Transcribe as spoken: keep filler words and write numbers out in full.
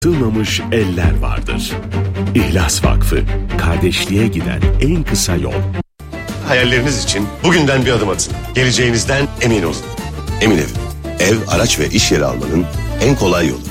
Sığmamış eller vardır. İhlas Vakfı, kardeşliğe giden en kısa yol. Hayalleriniz için bugünden bir adım atın. Geleceğinizden emin olun. Emin Ev, ev, araç ve iş yeri almanın en kolay yolu.